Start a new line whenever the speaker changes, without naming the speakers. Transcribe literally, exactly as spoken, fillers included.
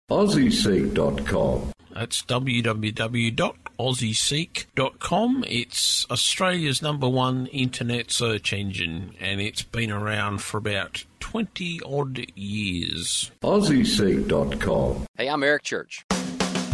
Aussie Seek dot com.
That's w w w dot aussie seek dot com. It's Australia's number one internet search engine, and it's been around for about twenty odd years.
Aussie Seek dot com.
Hey, I'm Eric Church.